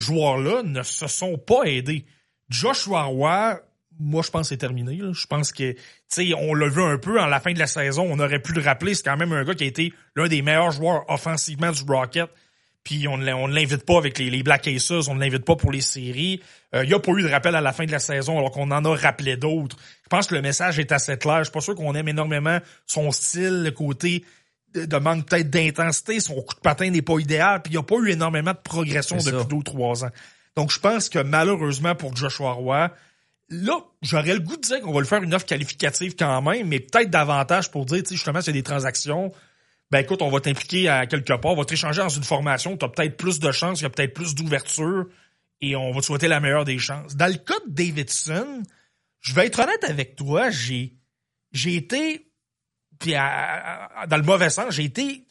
joueurs-là ne se sont pas aidés. Joshua Roy, moi, je pense que c'est terminé. Là. Je pense que, tu sais, on l'a vu un peu en la fin de la saison. On aurait pu le rappeler. C'est quand même un gars qui a été l'un des meilleurs joueurs offensivement du Rocket. Puis on ne l'invite pas avec les Black Aces. On ne l'invite pas pour les séries. Il n'y a pas eu de rappel à la fin de la saison alors qu'on en a rappelé d'autres. Je pense que le message est assez clair. Je suis pas sûr qu'on aime énormément son style, le côté de manque peut-être d'intensité. Son coup de patin n'est pas idéal. Puis il n'y a pas eu énormément de progression depuis 2 ou 3 ans. Donc je pense que malheureusement pour Joshua Roy, là, j'aurais le goût de dire qu'on va lui faire une offre qualificative quand même, mais peut-être davantage pour dire, tu sais, justement, s'il y a des transactions, ben écoute, on va t'impliquer à quelque part, on va t'échanger dans une formation, tu as peut-être plus de chances, il y a peut-être plus d'ouverture, et on va te souhaiter la meilleure des chances. Dans le cas de Davidson, je vais être honnête avec toi, j'ai été, puis dans le mauvais sens, j'ai été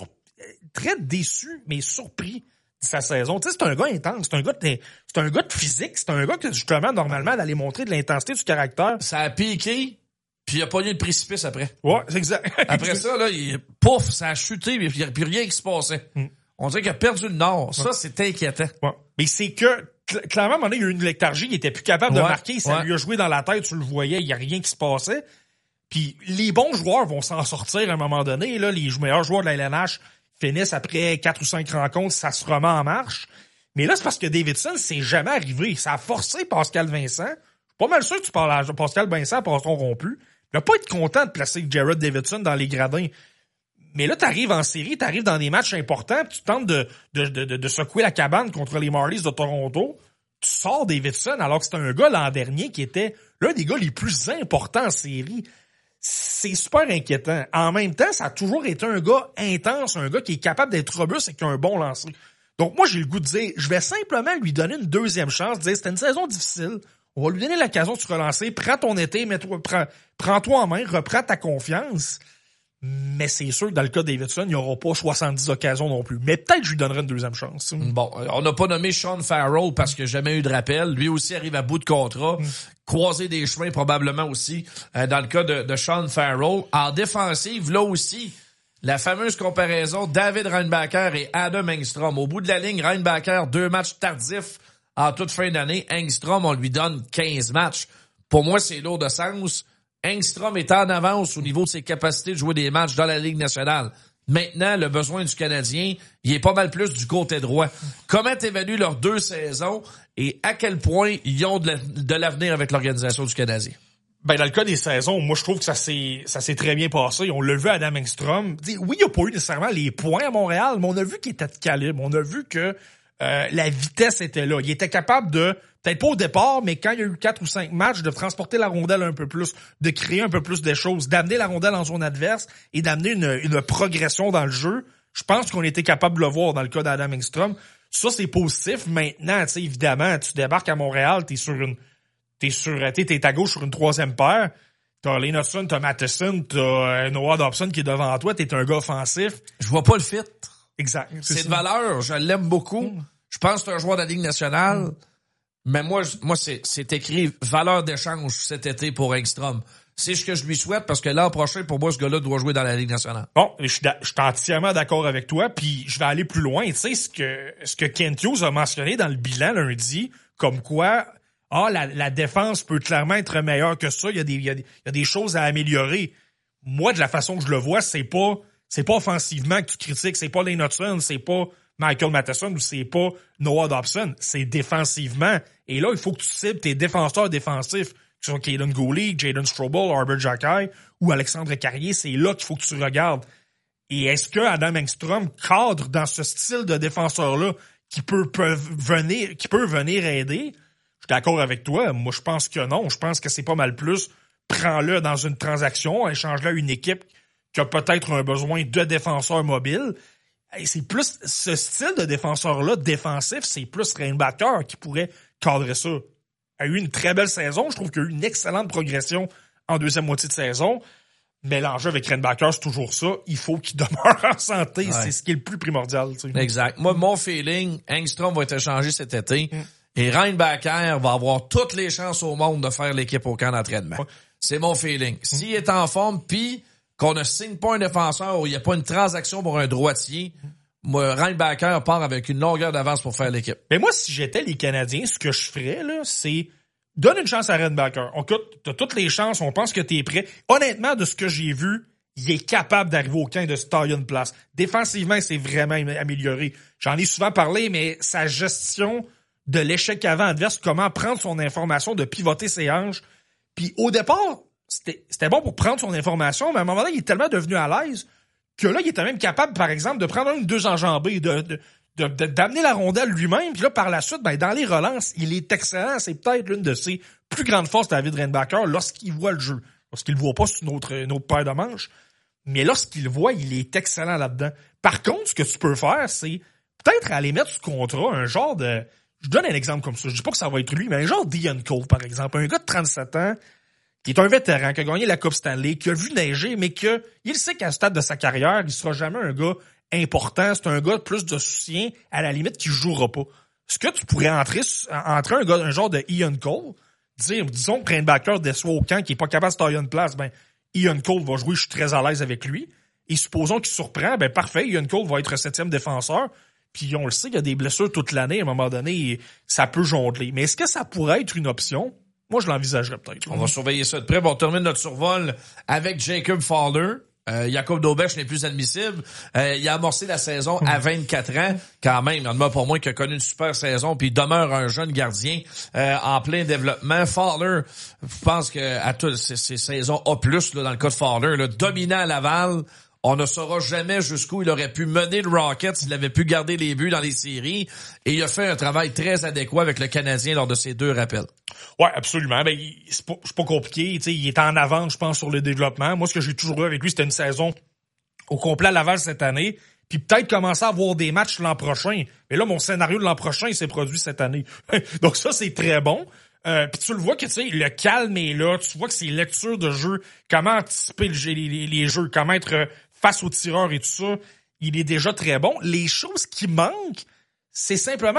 très déçu, mais surpris de sa saison. Tu sais, c'est un gars intense, c'est un gars de physique, c'est un gars que justement, normalement, d'aller montrer de l'intensité du caractère. Ça a piqué, puis il a pogné le précipice après. Ouais, c'est exact. Après ça, là, pouf, ça a chuté, mais il n'y a plus rien qui se passait. On dirait qu'il a perdu le nord. Ça, c'est inquiétant. Ouais. Mais c'est que, clairement, à un moment donné, il y a eu une léthargie, il était plus capable de marquer, ça lui a joué dans la tête, tu le voyais, il n'y a rien qui se passait. Puis les bons joueurs vont s'en sortir à un moment donné, là, les meilleurs joueurs de la LNH finissent après 4 ou 5 rencontres, ça se remet en marche. Mais là, c'est parce que Davidson, c'est jamais arrivé. Ça a forcé Pascal Vincent. Je suis pas mal sûr que tu parles à Pascal Vincent pour son rompu. Il va pas être content de placer Jared Davidson dans les gradins. Mais là, t'arrives en série, t'arrives dans des matchs importants, tu tentes de secouer la cabane contre les Marlies de Toronto. Tu sors Davidson alors que c'était un gars l'an dernier qui était l'un des gars les plus importants en série. C'est super inquiétant. En même temps, ça a toujours été un gars intense, un gars qui est capable d'être robuste et qui a un bon lancer. Donc moi, j'ai le goût de dire, je vais simplement lui donner une deuxième chance, dire c'était une saison difficile. On va lui donner l'occasion de se relancer. Prends ton été, prends-toi en main, reprends ta confiance. Mais c'est sûr que dans le cas de Davidson, il n'y aura pas 70 occasions non plus. Mais peut-être que je lui donnerai une deuxième chance. Bon, on n'a pas nommé Sean Farrell parce qu'il n'a jamais eu de rappel. Lui aussi arrive à bout de contrat. Croiser des chemins probablement aussi dans le cas de Sean Farrell. En défensive, là aussi, la fameuse comparaison David Reinbacher et Adam Engstrom. Au bout de la ligne, Reinbacher, 2 matchs tardifs en toute fin d'année. Engstrom, on lui donne 15 matchs. Pour moi, c'est lourd de sens. Engstrom est en avance au niveau de ses capacités de jouer des matchs dans la Ligue nationale. Maintenant, le besoin du Canadien, il est pas mal plus du côté droit. Comment t'évalues leurs 2 saisons et à quel point ils ont de l'avenir avec l'organisation du Canadien? Ben, dans le cas des saisons, moi, je trouve que ça s'est très bien passé. On l'a vu à Adam Engstrom. Oui, il n'a pas eu nécessairement les points à Montréal, mais on a vu qu'il était de calibre. On a vu que la vitesse était là. Il était capable de, peut-être pas au départ, mais quand il y a eu 4 ou 5 matchs, de transporter la rondelle un peu plus, de créer un peu plus de choses, d'amener la rondelle en zone adverse et d'amener une progression dans le jeu. Je pense qu'on était capable de le voir dans le cas d'Adam Engstrom. Ça, c'est positif. Maintenant, tu sais, évidemment, tu débarques à Montréal, t'es à gauche sur une 3e paire. T'as Lane Hudson, t'as Matheson, t'as Noah Dobson qui est devant toi, t'es un gars offensif. Je vois pas le fit. Exact. C'est de valeur, je l'aime beaucoup. Je pense que c'est un joueur de la Ligue nationale. Mais moi, c'est écrit valeur d'échange cet été pour Engstrom. C'est ce que je lui souhaite parce que l'an prochain, pour moi, ce gars-là doit jouer dans la Ligue nationale. Bon, je suis entièrement d'accord avec toi, puis je vais aller plus loin. Tu sais, ce que Kent Hughes a mentionné dans le bilan lundi, comme quoi, la défense peut clairement être meilleure que ça. Il y a des choses à améliorer. Moi, de la façon que je le vois, c'est pas offensivement que tu critiques, c'est pas Lane Hudson, c'est pas Michael Matheson ou c'est pas Noah Dobson, c'est défensivement. Et là, il faut que tu cibles tes défenseurs défensifs, que ce soit Kaden Gooley, Jaden Strobel, Arbor Xhekaj ou Alexandre Carrier, c'est là qu'il faut que tu regardes. Et est-ce que Adam Engstrom cadre dans ce style de défenseur-là qui peut venir aider? Je suis d'accord avec toi. Moi, je pense que non. Je pense que c'est pas mal plus. Prends-le dans une transaction, échange-le à une équipe qui a peut-être un besoin de défenseurs mobiles. Et c'est plus ce style de défenseur-là, défensif, c'est plus Reinbacher qui pourrait cadrer ça. Il a eu une très belle saison. Je trouve qu'il a eu une excellente progression en deuxième moitié de saison. Mais l'enjeu avec Reinbacher, c'est toujours ça. Il faut qu'il demeure en santé. Ouais. C'est ce qui est le plus primordial. Tu sais. Exact. Moi, mon feeling, Engstrom va être échangé cet été. Et Reinbacher va avoir toutes les chances au monde de faire l'équipe au camp d'entraînement. Ouais. C'est mon feeling. S'il est en forme, puis qu'on ne signe pas un défenseur ou il n'y a pas une transaction pour un droitier, Reinbacker part avec une longueur d'avance pour faire l'équipe. Mais moi, si j'étais les Canadiens, ce que je ferais, là, c'est donne une chance à Reinbacker. T'as toutes les chances, on pense que t'es prêt. Honnêtement, de ce que j'ai vu, il est capable d'arriver au camp et de se tailler une place. Défensivement, c'est vraiment amélioré. J'en ai souvent parlé, mais sa gestion de l'échec avant adverse, comment prendre son information, de pivoter ses hanches. Puis au départ, c'était bon pour prendre son information, mais à un moment donné, il est tellement devenu à l'aise que là, il était même capable, par exemple, de prendre 1 ou 2 enjambées, d'amener la rondelle lui-même. Puis là, par la suite, dans les relances, il est excellent. C'est peut-être l'une de ses plus grandes forces, David Reinbacker, lorsqu'il voit le jeu. Lorsqu'il le voit pas, c'est une autre paire de manches. Mais lorsqu'il le voit, il est excellent là-dedans. Par contre, ce que tu peux faire, c'est peut-être aller mettre sous contrat un genre de... Je donne un exemple comme ça. Je dis pas que ça va être lui, mais un genre d'Ian Cole, par exemple. Un gars de 37 ans qui est un vétéran, qui a gagné la Coupe Stanley, qui a vu neiger, mais il sait qu'à ce stade de sa carrière, il sera jamais un gars important. C'est un gars plus de soutien, à la limite, qui jouera pas. Ce que tu pourrais entrer un genre de Ian Cole, disons que Reinbacker déçoit au camp, qui est pas capable de se tailler une place, Ian Cole va jouer, je suis très à l'aise avec lui. Et supposons qu'il surprend, parfait, Ian Cole va être 7e défenseur. Puis on le sait, il y a des blessures toute l'année. À un moment donné, ça peut jongler. Mais est-ce que ça pourrait être une option? Moi, je l'envisagerais peut-être. On va surveiller ça de près. On termine notre survol avec Jacob Fowler. Jacob Dobech n'est plus admissible. Il a amorcé la saison à 24 ans. Quand même, il y en a pour moi qui a connu une super saison, puis il demeure un jeune gardien en plein développement. Fowler, je pense que à toutes ces saisons A+, là, dans le cas de Fowler, là, dominant à Laval, on ne saura jamais jusqu'où il aurait pu mener le Rocket s'il avait pu garder les buts dans les séries. Et il a fait un travail très adéquat avec le Canadien lors de ces 2 rappels. Ouais, absolument. C'est pas compliqué. T'sais, il est en avance, je pense, sur le développement. Moi, ce que j'ai toujours eu avec lui, c'était une saison au complet à Laval cette année. Puis peut-être commencer à avoir des matchs l'an prochain. Mais là, mon scénario de l'an prochain, il s'est produit cette année. Donc ça, c'est très bon. Puis tu le vois que le calme est là. Tu vois que c'est lecture de jeu, comment anticiper les jeux, comment être face aux tireurs et tout ça. Il est déjà très bon. Les choses qui manquent, c'est simplement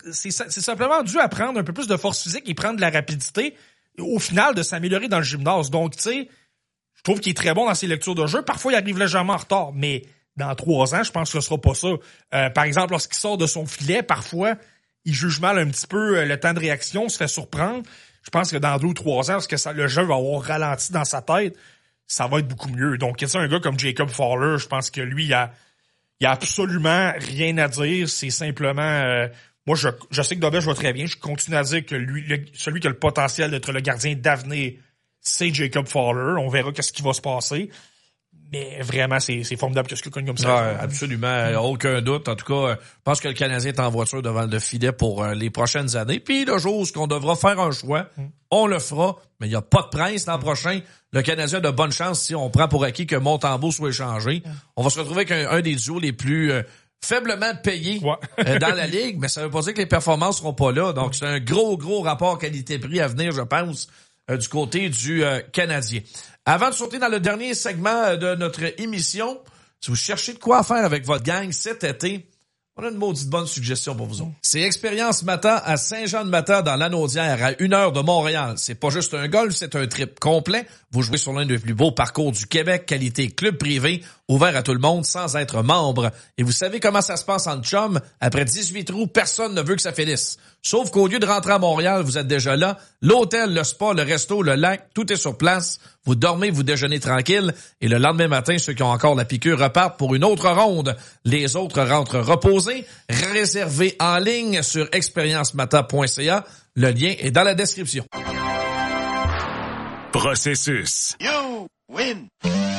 dû à prendre un peu plus de force physique et prendre de la rapidité, au final, de s'améliorer dans le gymnase. Donc, tu sais, je trouve qu'il est très bon dans ses lectures de jeu. Parfois, il arrive légèrement en retard, mais dans 3 ans, je pense que ce sera pas ça. Par exemple, lorsqu'il sort de son filet, parfois, il juge mal un petit peu le temps de réaction, se fait surprendre. Je pense que dans 2 ou 3 ans, parce que le jeu va avoir ralenti dans sa tête, ça va être beaucoup mieux. Donc, un gars comme Jacob Fowler, je pense que lui, il y a absolument rien à dire. C'est simplement... moi, je sais que Dobech va très bien. Je continue à dire que celui qui a le potentiel d'être le gardien d'avenir, c'est Jacob Fowler. On verra qu'est-ce qui va se passer. Mais vraiment, c'est formidable que ce quelqu'un comme ça. Ouais, absolument. Aucun doute. En tout cas, je pense que le Canadien est en voiture devant le filet pour les prochaines années. Puis le jour où on devra faire un choix, on le fera. Mais il n'y a pas de presse l'an prochain. Le Canadien a de bonnes chances si on prend pour acquis que Montembeault soit échangé. On va se retrouver avec un des duos les plus faiblement payés dans la Ligue. Mais ça veut pas dire que les performances seront pas là. Donc, c'est un gros rapport qualité-prix à venir, je pense, du côté du Canadien. Avant de sauter dans le dernier segment de notre émission, si vous cherchez de quoi faire avec votre gang cet été, on a une maudite bonne suggestion pour vous autres. C'est Expérience Mata à Saint-Jean-de-Mata dans l'Anaudière, à 1 heure de Montréal. C'est pas juste un golf, c'est un trip complet. Vous jouez sur l'un des plus beaux parcours du Québec, qualité club privé, ouvert à tout le monde sans être membre. Et vous savez comment ça se passe en chum? Après 18 trous, personne ne veut que ça finisse. Sauf qu'au lieu de rentrer à Montréal, vous êtes déjà là. L'hôtel, le spa, le resto, le lac, tout est sur place. Vous dormez, vous déjeunez tranquille. Et le lendemain matin, ceux qui ont encore la piqûre repartent pour une autre ronde. Les autres rentrent reposés. Réservez en ligne sur expériencemata.ca. Le lien est dans la description. Processus. You win.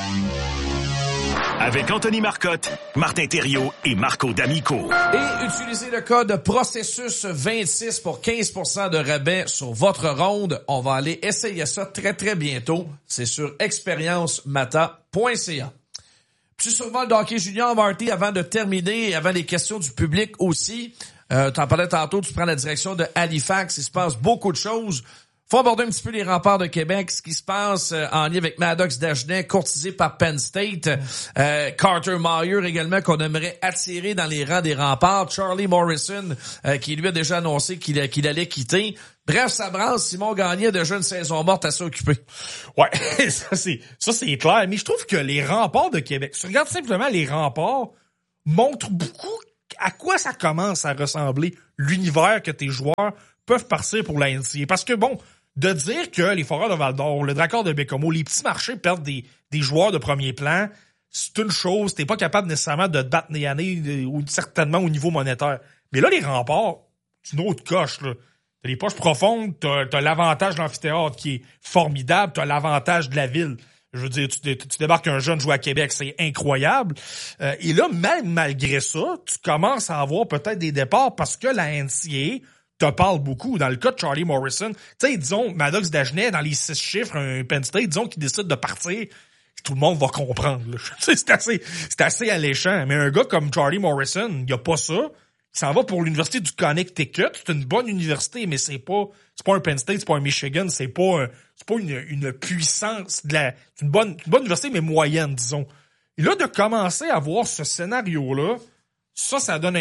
Avec Anthony Marcotte, Martin Thériault et Marco D'Amico. Et utilisez le code Processus26 pour 15% de rabais sur votre ronde. On va aller essayer ça très, très bientôt. C'est sur expériencemata.ca. Petit survol d'hockey junior, Marty, avant de terminer, avant les questions du public aussi. T'en parlais tantôt, tu prends la direction de Halifax. Il se passe beaucoup de choses. Faut aborder un petit peu les remparts de Québec, ce qui se passe en lien avec Maddox Dagenet, courtisé par Penn State. Carter Meyer également, qu'on aimerait attirer dans les rangs des remparts. Charlie Morrison, qui lui a déjà annoncé qu'il allait quitter. Bref, ça brasse. Simon Gagné a déjà une saison morte à s'occuper. Ouais, ça c'est clair. Mais je trouve que les remparts de Québec, si tu regardes simplement les remparts, montre beaucoup à quoi ça commence à ressembler l'univers que tes joueurs peuvent partir pour la NCAA. Parce que bon, de dire que les Foreurs de Val-d'Or, le Dracor de Bécomo, les petits marchés perdent des joueurs de premier plan, c'est une chose. T'es pas capable nécessairement de te battre nez à nez, ou certainement au niveau monétaire. Mais là, les remparts, c'est une autre coche, là. T'as les poches profondes, t'as l'avantage de l'amphithéâtre qui est formidable, t'as l'avantage de la ville. Je veux dire, tu débarques un jeune jouer à Québec, c'est incroyable. Et là, malgré ça, tu commences à avoir peut-être des départs parce que la NCAA te parle beaucoup. Dans le cas de Charlie Morrison, tu sais, disons, Maddox Dagenet, dans les 6 chiffres, un Penn State, disons qu'il décide de partir, tout le monde va comprendre. C'est assez alléchant. Mais un gars comme Charlie Morrison, il a pas ça. Il s'en va pour l'université du Connecticut. C'est une bonne université, mais c'est pas un Penn State, c'est pas un Michigan, c'est pas une puissance c'est une bonne université, mais moyenne, disons. Et là, de commencer à voir ce scénario-là, ça donne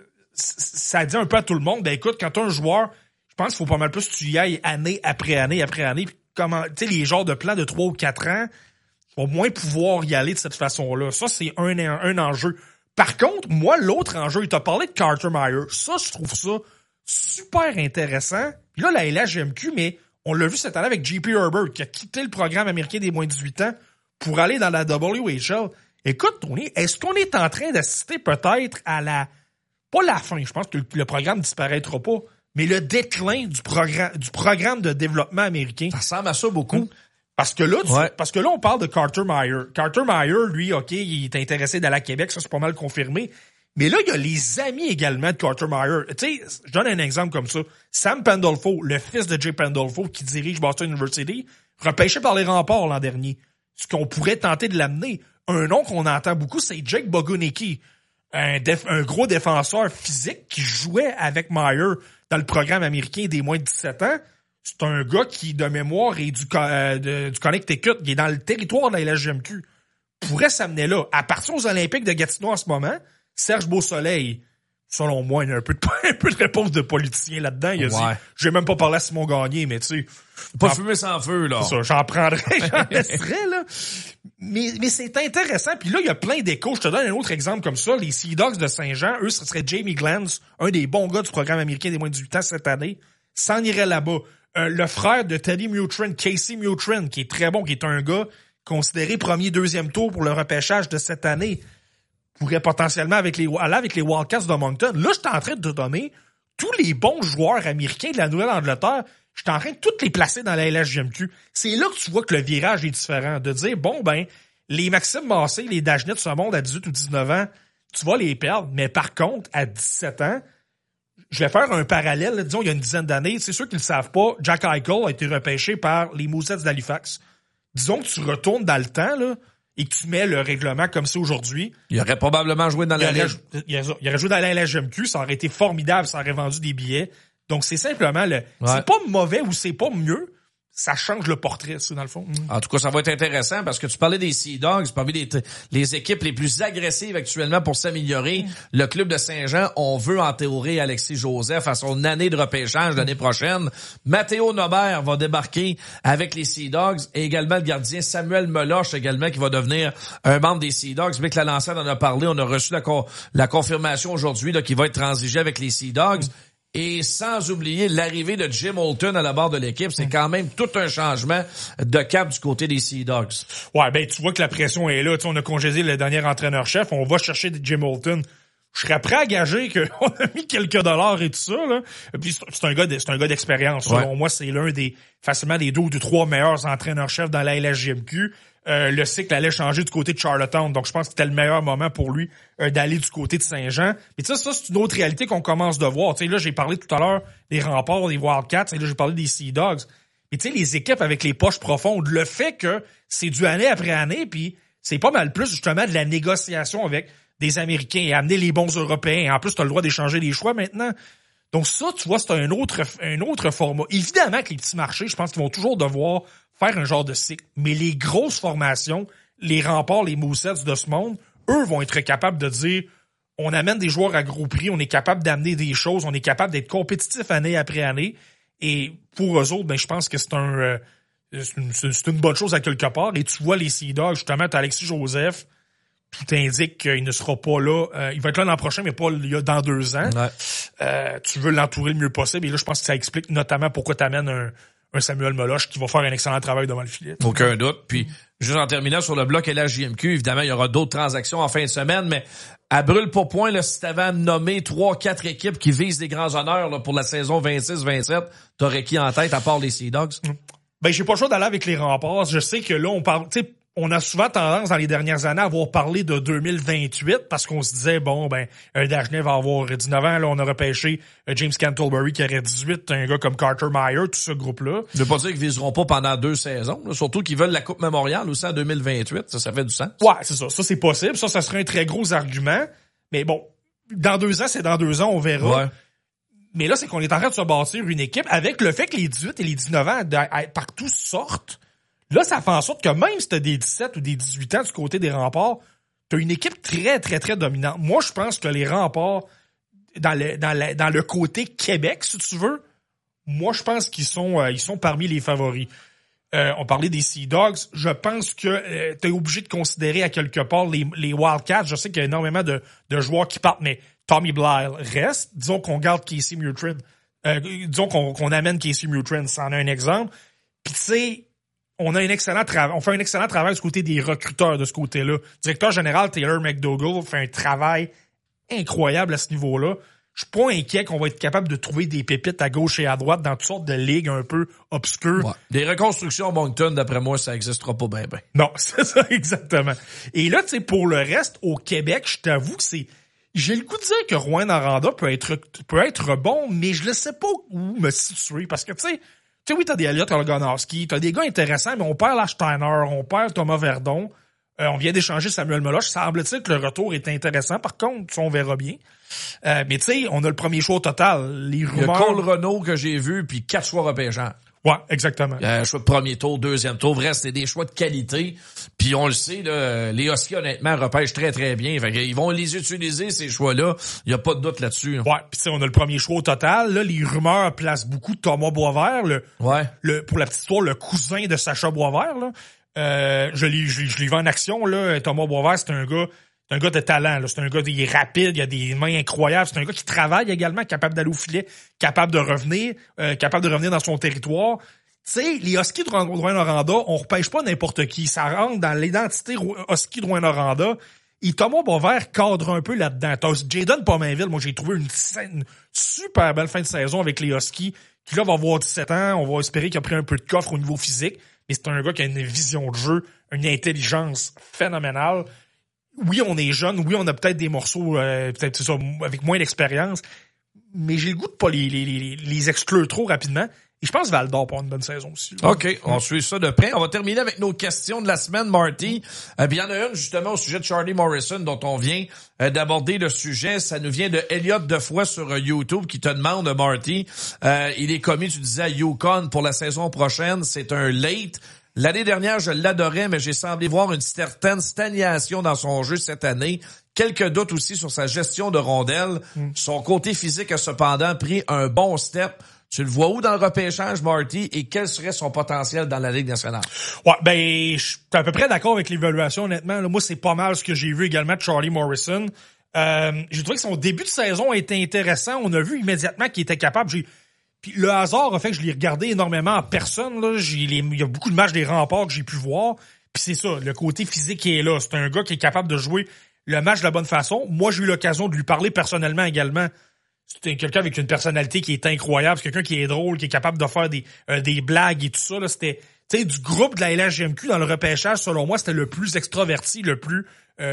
ça dit un peu à tout le monde, ben écoute, quand t'as un joueur, je pense qu'il faut pas mal plus que tu y ailles année après année après année, puis comment, tu sais, les genres de plans de 3 ou 4 ans, au moins pouvoir y aller de cette façon-là. Ça, c'est un enjeu. Par contre, moi, l'autre enjeu, il t'a parlé de Carter Meyer. Ça, je trouve ça super intéressant. Puis là, la LHGMQ, mais on l'a vu cette année avec JP Herbert, qui a quitté le programme américain des moins de 18 ans pour aller dans la WHL. Écoute, Tony, est-ce qu'on est en train d'assister peut-être à pas la fin, je pense que le programme disparaîtra pas, mais le déclin du programme de développement américain? Ça ressemble à ça beaucoup. Parce que là, on parle de Carter Meyer. Carter Meyer, lui, OK, il est intéressé d'aller à Québec, ça c'est pas mal confirmé. Mais là, il y a les amis également de Carter Meyer. Tu sais, je donne un exemple comme ça. Sam Pandolfo, le fils de Jay Pandolfo, qui dirige Boston University, repêché par les Remparts l'an dernier. Ce qu'on pourrait tenter de l'amener. Un nom qu'on entend beaucoup, c'est Jake Bogunecki, un gros défenseur physique qui jouait avec Meyer dans le programme américain des moins de 17 ans. C'est un gars qui, de mémoire, est du Connecticut, qui est dans le territoire de la LHGMQ. Pourrait s'amener là. À partir aux Olympiques de Gatineau en ce moment, Serge Beausoleil, selon moi, il y a un peu de réponse de politicien là-dedans. Il a dit, j'ai même pas parlé à Simon Gagné, mais tu sais. Pas fumer sans feu, là. C'est ça, j'en prendrais, j'en laisserais, là. Mais c'est intéressant. Puis là, il y a plein d'échos. Je te donne un autre exemple comme ça. Les Sea Dogs de Saint-Jean, eux, ce serait Jamie Glantz, un des bons gars du programme américain des moins de 18 ans cette année, s'en irait là-bas. Le frère de Teddy Mutrin, Casey Mutrin, qui est très bon, qui est un gars considéré premier, deuxième tour pour le repêchage de cette année, pourrait potentiellement aller avec les Wildcats de Moncton. Là, je suis en train de te donner tous les bons joueurs américains de la Nouvelle-Angleterre. Je suis en train de tous les placer dans la LHGMQ. C'est là que tu vois que le virage est différent. De dire, bon, ben, les Maxime Massé, les Dagenet de ce monde à 18 ou 19 ans, tu vas les perdre. Mais par contre, à 17 ans, je vais faire un parallèle. Là, disons, il y a une dizaine d'années, c'est sûr qu'ils ne le savent pas, Jack Eichel a été repêché par les Moussets d'Halifax. Disons que tu retournes dans le temps, là, et que tu mets le règlement comme c'est aujourd'hui. Il aurait probablement joué dans la Ligue. Il aurait joué dans la LHGMQ, ça aurait été formidable, ça aurait vendu des billets. Donc, c'est simplement c'est pas mauvais ou c'est pas mieux. Ça change le portrait, ça, dans le fond. En tout cas, ça va être intéressant parce que tu parlais des Sea Dogs, parmi les équipes les plus agressives actuellement pour s'améliorer. Le club de Saint-Jean, on veut entourer Alexis Joseph à son année de repêchage l'année prochaine. Mathéo Nobert va débarquer avec les Sea Dogs et également le gardien Samuel Meloche également qui va devenir un membre des Sea Dogs. Mais que la Lancette en a parlé, on a reçu la confirmation aujourd'hui là qu'il va être transigé avec les Sea Dogs. Et sans oublier l'arrivée de Jim Holton à la barre de l'équipe, c'est quand même tout un changement de cap du côté des Sea Dogs. Ouais, ben tu vois que la pression est là. T'sais, on a congédié le dernier entraîneur-chef, on va chercher Jim Holton. Je serais prêt à gager qu'on a mis quelques dollars et tout ça, là. Et puis c'est un gars d'expérience. Ouais. Selon moi, c'est facilement des 2 ou 3 meilleurs entraîneurs-chefs dans la LHGMQ. Le cycle allait changer du côté de Charlottetown, donc je pense que c'était le meilleur moment pour lui d'aller du côté de Saint-Jean. Mais ça c'est une autre réalité qu'on commence de voir. Tu sais, là, j'ai parlé tout à l'heure des Remparts, des Wildcats, et là, j'ai parlé des Sea Dogs. Mais tu sais, les équipes avec les poches profondes, le fait que c'est du année après année, puis c'est pas mal plus justement de la négociation avec des Américains et amener les bons Européens. Et en plus, tu as le droit d'échanger les choix maintenant. Donc ça, tu vois, c'est un autre format. Évidemment que les petits marchés, je pense qu'ils vont toujours devoir faire un genre de cycle. Mais les grosses formations, les Remparts, les Moussets de ce monde, eux vont être capables de dire on amène des joueurs à gros prix, on est capable d'amener des choses, on est capable d'être compétitif année après année. Et pour eux autres, ben je pense que c'est une bonne chose à quelque part. Et tu vois les Sea Dogs, justement, t'as Alexis Joseph, tout indique qu'il ne sera pas là. Il va être là l'an prochain, mais pas dans 2 ans. Ouais. Tu veux l'entourer le mieux possible. Et là, je pense que ça explique notamment pourquoi tu amènes un Samuel Meloche qui va faire un excellent travail devant le filet. Aucun doute. Puis, juste en terminant sur le bloc LHJMQ, évidemment, il y aura d'autres transactions en fin de semaine, mais à brûle pour point, là, si t'avais à nommer 3-4 équipes qui visent les grands honneurs là, pour la saison 26-27, t'aurais qui en tête à part les Sea Dogs? Ben, j'ai pas le choix d'aller avec les Remparts. Je sais que là, on parle, tu sais, on a souvent tendance dans les dernières années à avoir parlé de 2028 parce qu'on se disait, bon, ben, Dagenet va avoir 19 ans. Là, on a repêché James Cantlebury qui aurait 18, un gars comme Carter Meyer, tout ce groupe-là. Je veux pas dire qu'ils viseront pas pendant 2 saisons, là, surtout qu'ils veulent la Coupe Memorial aussi en 2028. Ça fait du sens. Ouais, c'est ça. Ça, c'est possible. Ça serait un très gros argument. Mais bon, dans 2 ans, c'est dans 2 ans, on verra. Ouais. Mais là, c'est qu'on est en train de se bâtir une équipe avec le fait que les 18 et les 19 ans partout sortent. Là, ça fait en sorte que même si t'as des 17 ou des 18 ans du côté des Remparts, t'as une équipe très, très, très dominante. Moi, je pense que les Remparts, dans le côté Québec, si tu veux, moi, je pense qu'ils sont parmi les favoris. On parlait des Sea Dogs. Je pense que t'es obligé de considérer à quelque part les Wildcats. Je sais qu'il y a énormément de joueurs qui partent, mais Tommy Bly reste. Disons qu'on garde Casey Mutrin. Disons qu'on amène Casey Mutrin. Ça en a un exemple. Puis tu sais, on fait un excellent travail du côté des recruteurs de ce côté-là. Directeur général Taylor McDougall fait un travail incroyable à ce niveau-là. Je suis pas inquiet qu'on va être capable de trouver des pépites à gauche et à droite dans toutes sortes de ligues un peu obscures. Ouais. Des reconstructions à Moncton, d'après moi, ça existera pas bien. Non, c'est ça, exactement. Et là, tu sais, pour le reste, au Québec, je t'avoue que j'ai le goût de dire que Rouen Aranda peut être bon, mais je ne sais pas où me situer. Parce que, tu sais, oui, t'as des Elliott Loganowski, t'as des gars intéressants, mais on perd Lars Steiner, on perd Thomas Verdon, on vient d'échanger Samuel Meloche. Semble-t-il que le retour est intéressant. Par contre, on verra bien. Mais tu sais, on a le premier choix au total. Les rumeurs... Il y a Cole Renault que j'ai vu, puis 4 choix repêchants. Ouais, exactement. Choix de premier tour, deuxième tour. Vrai, c'était des choix de qualité. Puis on le sait, là, les Huskies, honnêtement, repêchent très, très bien. Fait qu'ils vont les utiliser, ces choix-là. Il n'y a pas de doute là-dessus. Là. Ouais, puis tu sais, on a le premier choix au total. Là, les rumeurs placent beaucoup Thomas Boisvert, pour la petite histoire, le cousin de Sacha Boisvert. Là. Je l'ai vu en action. Là. Thomas Boisvert, c'est un gars de talent. Là. C'est un gars il est rapide, il a des mains incroyables. C'est un gars qui travaille également, capable d'aller au filet, capable de revenir dans son territoire. Tu sais, les Huskies de Rouyn-Noranda, on repêche pas n'importe qui. Ça rentre dans l'identité Husky de Rouyn-Noranda. Et Thomas Boisvert cadre un peu là-dedans. T'as Jayden Pominville, moi j'ai trouvé une super belle fin de saison avec les Huskies, qui là va avoir 17 ans. On va espérer qu'il a pris un peu de coffre au niveau physique. Mais c'est un gars qui a une vision de jeu, une intelligence phénoménale. Oui, on est jeune, oui, on a peut-être des morceaux, peut-être c'est ça, avec moins d'expérience, mais j'ai le goût de pas les exclure trop rapidement. Et je pense Val d'Or pour une bonne saison aussi. Là. OK, on suit ça de près. On va terminer avec nos questions de la semaine, Marty. Puis il y en a une justement au sujet de Charlie Morrison dont on vient d'aborder le sujet. Ça nous vient de Elliot Defoy sur YouTube qui te demande, Marty, il est commis, tu disais, à Yukon pour la saison prochaine. C'est un late. L'année dernière, je l'adorais, mais j'ai semblé voir une certaine stagnation dans son jeu cette année. Quelques doutes aussi sur sa gestion de rondelles. Son côté physique a cependant pris un bon step. Tu le vois où dans le repêchage, Marty, et quel serait son potentiel dans la Ligue nationale? Ouais, ben, je suis à peu près d'accord avec l'évaluation, honnêtement. Là, moi, c'est pas mal ce que j'ai vu également de Charlie Morrison. J'ai trouvé que son début de saison était intéressant. On a vu immédiatement qu'il était capable. Puis le hasard a fait que je l'ai regardé énormément en personne. Là. Il y a beaucoup de matchs des Remparts que j'ai pu voir. Puis c'est ça, le côté physique qui est là. C'est un gars qui est capable de jouer le match de la bonne façon. Moi, j'ai eu l'occasion de lui parler personnellement également. C'est quelqu'un avec une personnalité qui est incroyable. C'est quelqu'un qui est drôle, qui est capable de faire des blagues et tout ça. Là, c'était, tu sais, du groupe de la LHJMQ dans le repêchage, selon moi, c'était le plus extraverti, le plus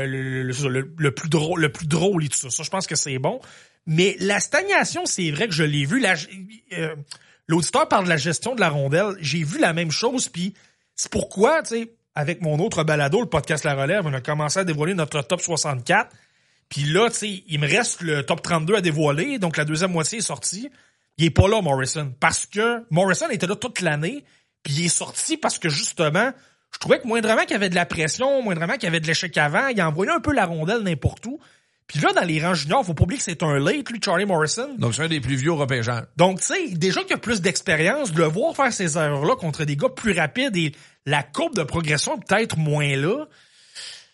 drôle et tout ça. Ça, je pense que c'est bon. Mais la stagnation, c'est vrai que je l'ai vu. L'auditeur parle de la gestion de la rondelle. J'ai vu la même chose, puis c'est pourquoi, tu sais, avec mon autre balado, le podcast La Relève, on a commencé à dévoiler notre top 64. Puis là, tu sais, il me reste le top 32 à dévoiler, donc la deuxième moitié est sortie. Il est pas là, Morrison, parce que Morrison était là toute l'année, puis il est sorti parce que, justement, je trouvais que moindrement qu'il y avait de la pression, moindrement qu'il y avait de l'échec avant, il envoyait un peu la rondelle n'importe où. Puis là, dans les rangs juniors, faut pas oublier que c'est un late, lui, Charlie Morrison. Donc, c'est un des plus vieux repêcheurs. Donc, tu sais, déjà qu'il a plus d'expérience, de le voir faire ces erreurs-là contre des gars plus rapides et la courbe de progression peut-être moins là,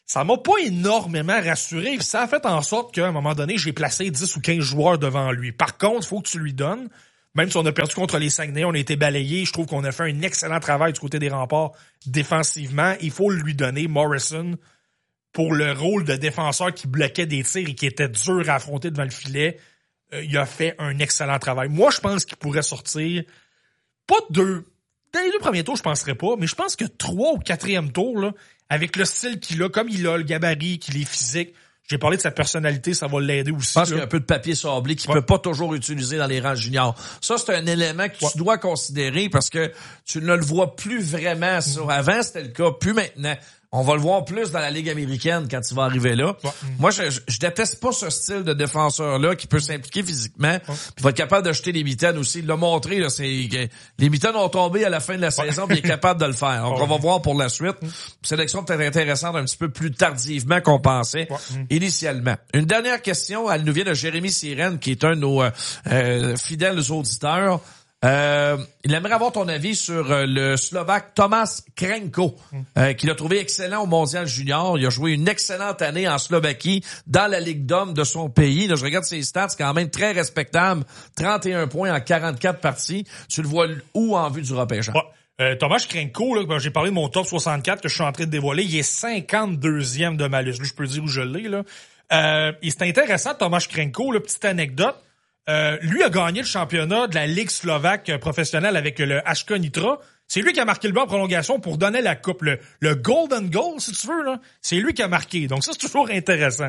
ça m'a pas énormément rassuré. Puis ça a fait en sorte qu'à un moment donné, j'ai placé 10 ou 15 joueurs devant lui. Par contre, il faut que tu lui donnes. Même si on a perdu contre les Saguenay, on a été balayés. Je trouve qu'on a fait un excellent travail du côté des Remparts défensivement. Il faut lui donner, Morrison, pour le rôle de défenseur qui bloquait des tirs et qui était dur à affronter devant le filet. Il a fait un excellent travail. Moi, je pense qu'il pourrait sortir pas deux. Dans les 2 premiers tours, je penserais pas, mais je pense que 3 ou 4e tour, là, avec le style qu'il a, comme il a le gabarit, qu'il est physique, j'ai parlé de sa personnalité, ça va l'aider aussi. Je pense qu'il y a un peu de papier sablé qu'il peut pas toujours utiliser dans les rangs juniors. Ça, c'est un élément que tu dois considérer parce que tu ne le vois plus vraiment, ça. Avant, c'était le cas, plus maintenant. On va le voir plus dans la Ligue américaine quand il va arriver là. Ouais. Moi, je déteste pas ce style de défenseur-là qui peut s'impliquer physiquement puis va être capable de jeter les mitaines aussi. Il l'a montré, là, les mitaines ont tombé à la fin de la saison puis il est capable de le faire. Donc, on va voir pour la suite. Sélection peut-être intéressante un petit peu plus tardivement qu'on pensait initialement. Une dernière question, elle nous vient de Jérémy Sirène, qui est un de nos fidèles auditeurs. Il aimerait avoir ton avis sur le Slovaque Tomáš Krenko, qu'il a trouvé excellent au Mondial Junior. Il a joué une excellente année en Slovaquie dans la Ligue d'hommes de son pays. Là, je regarde ses stats, c'est quand même très respectable. 31 points en 44 parties. Tu le vois où en vue du repêchage? Tomáš Krenko, là, j'ai parlé de mon top 64 que je suis en train de dévoiler. Il est 52e de ma liste. Là, je peux dire où je l'ai. Là. Et c'est intéressant, Tomáš Krenko, là, petite anecdote. Lui a gagné le championnat de la Ligue slovaque professionnelle avec le HK Nitra. C'est lui qui a marqué le but en prolongation pour donner la coupe. Le Golden Goal, si tu veux, là. C'est lui qui a marqué. Donc ça, c'est toujours intéressant.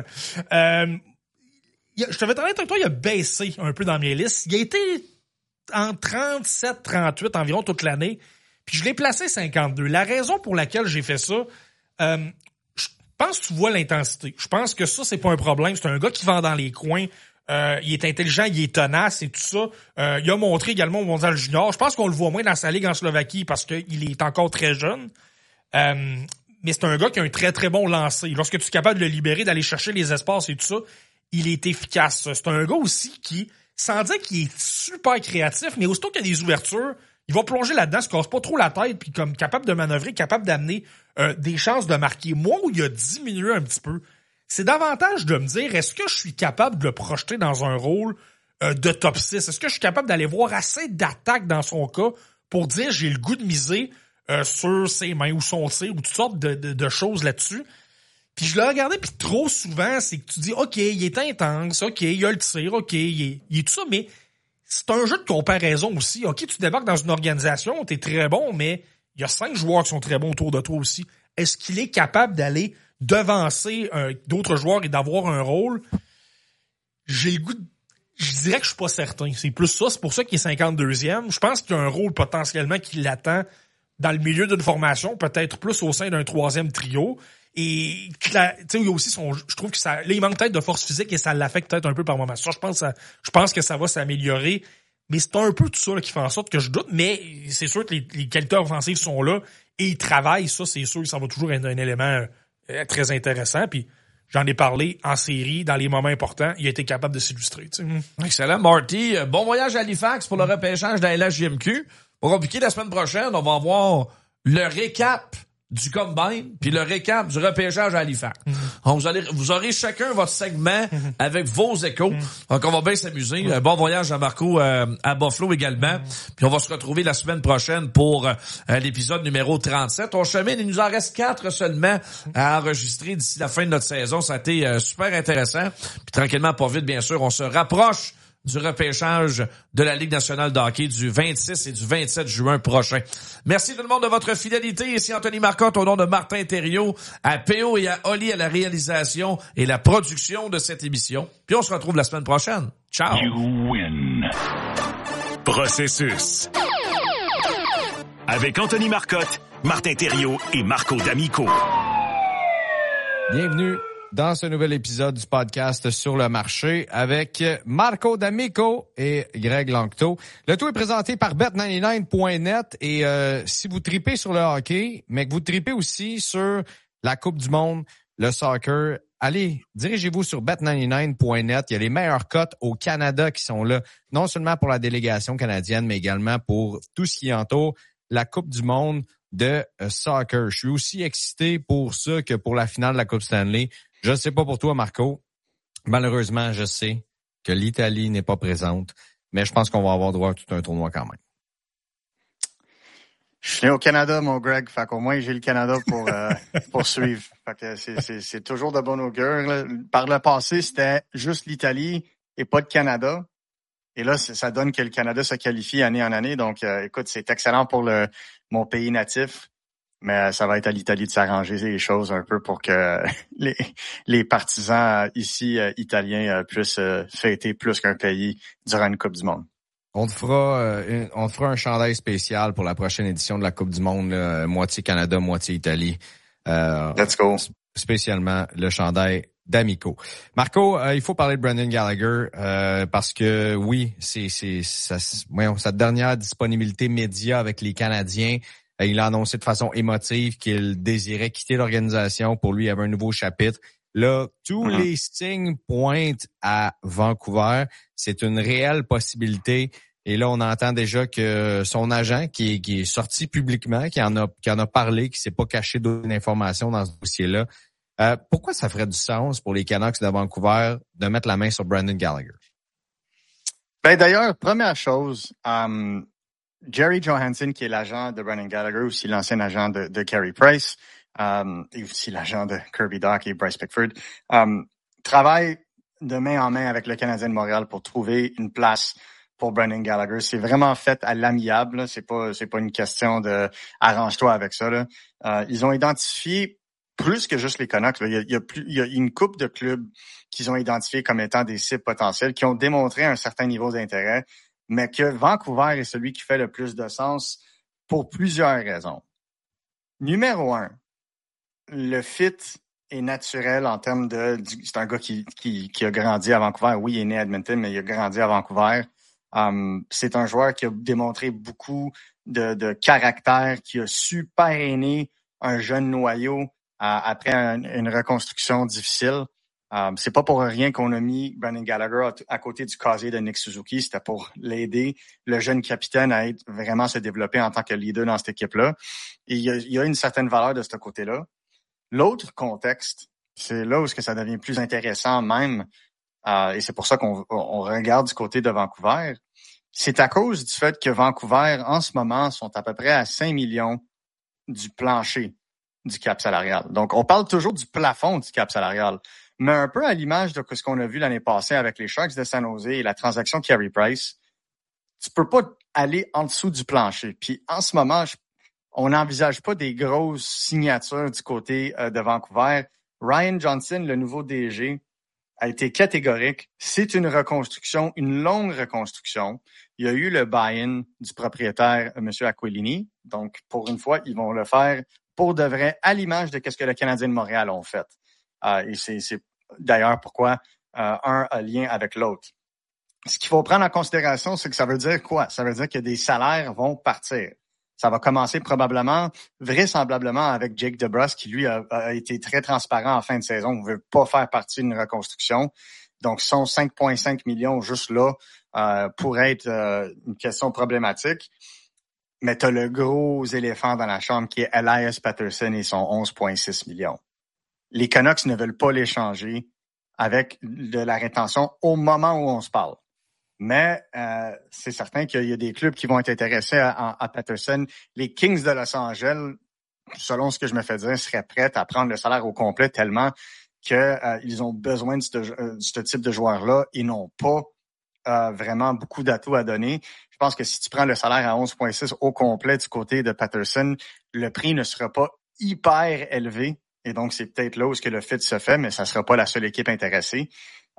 Je t'avais parlé avec toi, il a baissé un peu dans mes listes. Il a été en 37-38 environ toute l'année. Puis je l'ai placé 52. La raison pour laquelle j'ai fait ça, je pense que tu vois l'intensité. Je pense que ça, c'est pas un problème. C'est un gars qui va dans les coins. Il est intelligent, il est tenace et tout ça. Il a montré également au Mondial Junior. Je pense qu'on le voit moins dans sa ligue en Slovaquie parce qu'il est encore très jeune. Mais c'est un gars qui a un très, très bon lancer. Lorsque tu es capable de le libérer, d'aller chercher les espaces et tout ça, il est efficace. C'est un gars aussi qui, sans dire qu'il est super créatif, mais aussitôt qu'il y a des ouvertures, il va plonger là-dedans, se casse pas trop la tête, puis comme capable de manœuvrer, capable d'amener des chances de marquer. Moi, où il a diminué un petit peu, c'est davantage de me dire, est-ce que je suis capable de le projeter dans un rôle de top 6? Est-ce que je suis capable d'aller voir assez d'attaques dans son cas pour dire j'ai le goût de miser sur ses mains ou son tir ou toutes sortes de choses là-dessus? Puis je l'ai regardé, puis trop souvent, c'est que tu dis, OK, il est intense, OK, il a le tir, OK, il est tout ça, mais c'est un jeu de comparaison aussi. OK, tu débarques dans une organisation, t'es très bon, mais il y a 5 joueurs qui sont très bons autour de toi aussi. Est-ce qu'il est capable d'aller devancer d'autres joueurs et d'avoir un rôle? J'ai le goût je dirais que je suis pas certain. C'est plus ça. C'est pour ça qu'il est 52e. Je pense qu'il y a un rôle potentiellement qui l'attend dans le milieu d'une formation, peut-être plus au sein d'un 3e trio. Et tu sais, il y a aussi je trouve que ça, là, il manque peut-être de force physique et ça l'affecte peut-être un peu par moment. Ça, je pense que ça va s'améliorer. Mais c'est un peu tout ça là, qui fait en sorte que je doute. Mais c'est sûr que les qualités offensives sont là et il travaille. Ça, c'est sûr que ça va toujours être un élément très intéressant. Puis j'en ai parlé en série, dans les moments importants. Il a été capable de s'illustrer. Tu sais. Excellent, Marty. Bon voyage à Halifax pour le repêchage de la LHJMQ. Pour compliquer, la semaine prochaine, on va avoir le récap du combine puis le récap du repêchage à Halifax. Donc, vous aurez chacun votre segment avec vos échos. Donc, on va bien s'amuser. Bon voyage à Marco à Buffalo également. Puis on va se retrouver la semaine prochaine pour l'épisode numéro 37. On chemine, il nous en reste 4 seulement à enregistrer d'ici la fin de notre saison. Ça a été super intéressant. Puis tranquillement, pas vite, bien sûr, on se rapproche du repêchage de la Ligue nationale de hockey du 26 et du 27 juin prochain. Merci tout le monde de votre fidélité. Ici Anthony Marcotte au nom de Martin Thériault, à PO et à Oli à la réalisation et la production de cette émission. Puis on se retrouve la semaine prochaine. Ciao! You win. Processus. Avec Anthony Marcotte, Martin Thériault et Marco D'Amico. Bienvenue dans ce nouvel épisode du podcast Sur le marché avec Marco D'Amico et Greg Lanctot. Le tout est présenté par Bet99.net et si vous tripez sur le hockey, mais que vous tripez aussi sur la Coupe du Monde, le soccer, allez, dirigez-vous sur Bet99.net. Il y a les meilleures cotes au Canada qui sont là, non seulement pour la délégation canadienne, mais également pour tout ce qui entoure la Coupe du Monde. de soccer. Je suis aussi excité pour ça que pour la finale de la Coupe Stanley. Je ne sais pas pour toi, Marco. Malheureusement, je sais que l'Italie n'est pas présente, mais je pense qu'on va avoir droit à tout un tournoi quand même. Je suis né au Canada, mon Greg, fait qu'au moins j'ai le Canada pour suivre. Fait que c'est toujours de bon augure, là. Par le passé, c'était juste l'Italie et pas le Canada. Et là, ça donne que le Canada se qualifie année en année. Donc, écoute, c'est excellent pour mon pays natif. Mais ça va être à l'Italie de s'arranger les choses un peu pour que les partisans ici italiens puissent fêter plus qu'un pays durant une Coupe du Monde. On te fera un chandail spécial pour la prochaine édition de la Coupe du Monde, là, moitié Canada, moitié Italie. Let's go. Spécialement le chandail d'Amico. Marco, il faut parler de Brendan Gallagher parce que oui, c'est sa dernière disponibilité média avec les Canadiens. Il a annoncé de façon émotive qu'il désirait quitter l'organisation. Pour lui, il y avait un nouveau chapitre. Là, tous les signes pointent à Vancouver. C'est une réelle possibilité. Et là, on entend déjà que son agent, qui est sorti publiquement, qui en a parlé, qui s'est pas caché d'autres informations dans ce dossier-là. Pourquoi ça ferait du sens pour les Canucks de Vancouver de mettre la main sur Brendan Gallagher? Ben d'ailleurs, première chose, Jerry Johansson, qui est l'agent de Brendan Gallagher, aussi l'ancien agent de Carey Price, et aussi l'agent de Kirby Dach et Bryce Pickford, travaille de main en main avec le Canadien de Montréal pour trouver une place pour Brendan Gallagher. C'est vraiment fait à l'amiable, là. C'est pas une question de arrange-toi avec ça, là. Ils ont identifié plus que juste les Canucks, là. Il y a une couple de clubs qu'ils ont identifiés comme étant des cibles potentielles, qui ont démontré un certain niveau d'intérêt, mais que Vancouver est celui qui fait le plus de sens pour plusieurs raisons. Numéro 1, le fit est naturel en termes c'est un gars qui a grandi à Vancouver. Oui, il est né à Edmonton, mais il a grandi à Vancouver. C'est un joueur qui a démontré beaucoup de caractère, qui a su parrainer un jeune noyau après une reconstruction difficile. C'est pas pour rien qu'on a mis Brendan Gallagher à côté du casier de Nick Suzuki. C'était pour l'aider, le jeune capitaine, à vraiment se développer en tant que leader dans cette équipe-là. Et il y a une certaine valeur de ce côté-là. L'autre contexte, c'est là où ça devient plus intéressant même, et c'est pour ça qu'on regarde du côté de Vancouver. C'est à cause du fait que Vancouver, en ce moment, sont à peu près à 5 millions du plancher du cap salarial. Donc, on parle toujours du plafond du cap salarial. Mais un peu à l'image de ce qu'on a vu l'année passée avec les Sharks de San Jose et la transaction Carey Price, tu peux pas aller en dessous du plancher. Puis en ce moment, on n'envisage pas des grosses signatures du côté de Vancouver. Ryan Johnson, le nouveau DG, a été catégorique. C'est une reconstruction, une longue reconstruction. Il y a eu le buy-in du propriétaire, M. Aquilini. Donc, pour une fois, ils vont le faire pour de vrai, à l'image de ce que le Canadien de Montréal ont fait. Et c'est d'ailleurs pourquoi un a lien avec l'autre. Ce qu'il faut prendre en considération, c'est que ça veut dire quoi? Ça veut dire que des salaires vont partir. Ça va commencer probablement, vraisemblablement, avec Jake DeBrusk, qui lui a été très transparent en fin de saison. On ne veut pas faire partie d'une reconstruction. Donc, son 5,5 millions juste là pourrait être une question problématique. Mais tu as le gros éléphant dans la chambre qui est Elias Pettersson et son 11,6 millions. Les Canucks ne veulent pas l'échanger avec de la rétention au moment où on se parle. Mais c'est certain qu'il y a des clubs qui vont être intéressés à Pettersson. Les Kings de Los Angeles, selon ce que je me fais dire, seraient prêts à prendre le salaire au complet tellement qu'ils ont besoin de ce type de joueur-là et n'ont pas vraiment beaucoup d'atouts à donner. Je pense que si tu prends le salaire à 11,6 au complet du côté de Pettersson, le prix ne sera pas hyper élevé. Et donc, c'est peut-être là où le fit se fait, mais ça ne sera pas la seule équipe intéressée.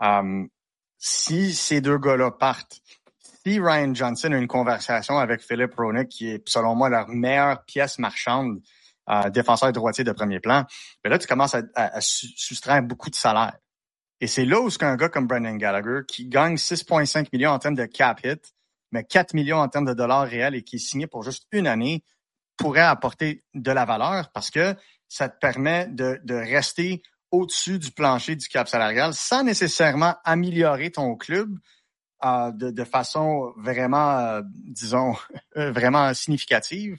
Si ces deux gars-là partent, si Ryan Johnson a une conversation avec Philip Hronek, qui est, selon moi, leur meilleure pièce marchande, défenseur droitier de premier plan, ben là, tu commences à soustraire beaucoup de salaire. Et c'est là où un gars comme Brendan Gallagher, qui gagne 6,5 millions en termes de cap hit, mais 4 millions en termes de dollars réels et qui est signé pour juste une année, pourrait apporter de la valeur parce que ça te permet de rester au-dessus du plancher du cap salarial sans nécessairement améliorer ton club de façon vraiment, disons, vraiment significative.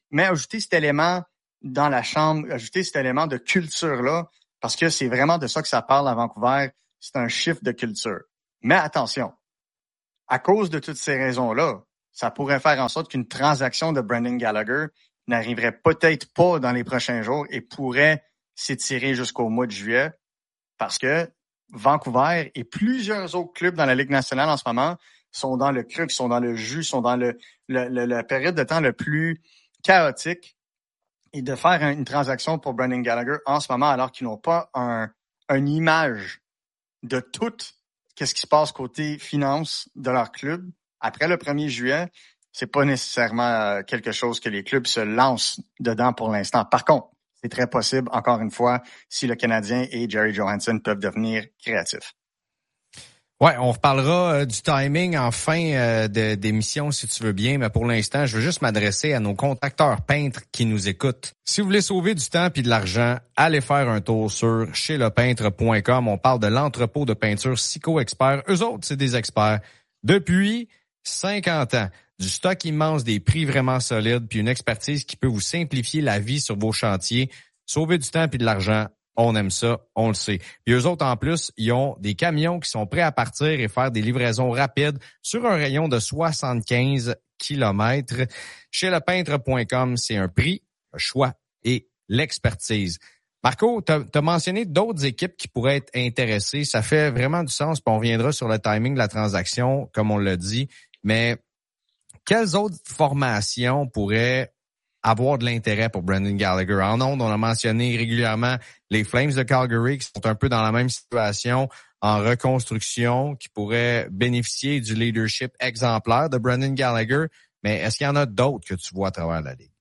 mais ajouter cet élément dans la chambre, ajouter cet élément de culture-là, parce que c'est vraiment de ça que ça parle à Vancouver. C'est un shift de culture. Mais attention, à cause de toutes ces raisons-là, ça pourrait faire en sorte qu'une transaction de Brendan Gallagher n'arriverait peut-être pas dans les prochains jours et pourrait s'étirer jusqu'au mois de juillet parce que Vancouver et plusieurs autres clubs dans la Ligue nationale en ce moment sont dans le creux, sont dans le jus, sont dans la période de temps le plus chaotique. Et de faire une transaction pour Brendan Gallagher en ce moment alors qu'ils n'ont pas une image de tout ce qui se passe côté finance de leur club après le 1er juillet, c'est pas nécessairement quelque chose que les clubs se lancent dedans pour l'instant. Par contre, c'est très possible, encore une fois, si le Canadien et Jerry Johansson peuvent devenir créatifs. Ouais, on reparlera du timing en fin d'émission si tu veux bien, mais pour l'instant, je veux juste m'adresser à nos contracteurs peintres qui nous écoutent. Si vous voulez sauver du temps puis de l'argent, allez faire un tour sur chez-lepeintre.com. On parle de l'entrepôt de peinture Sico Expert. Eux autres, c'est des experts depuis 50 ans. Du stock immense, des prix vraiment solides, puis une expertise qui peut vous simplifier la vie sur vos chantiers. Sauver du temps puis de l'argent. On aime ça, on le sait. Puis eux autres, en plus, ils ont des camions qui sont prêts à partir et faire des livraisons rapides sur un rayon de 75 km. Chez lepeintre.com, c'est un prix, le choix et l'expertise. Marco, t'as mentionné d'autres équipes qui pourraient être intéressées. Ça fait vraiment du sens, puis on reviendra sur le timing de la transaction, comme on l'a dit. Mais quelles autres formations pourraient avoir de l'intérêt pour Brendan Gallagher? En ondes, on a mentionné régulièrement les Flames de Calgary qui sont un peu dans la même situation en reconstruction, qui pourraient bénéficier du leadership exemplaire de Brendan Gallagher. Mais est-ce qu'il y en a d'autres que tu vois à travers la Ligue?